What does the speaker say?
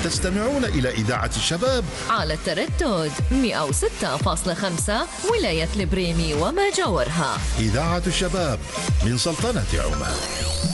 تستمعون إلى إذاعة الشباب على التردد 106.5 ولاية البريمي وما جاورها. إذاعة الشباب من سلطنة عمان.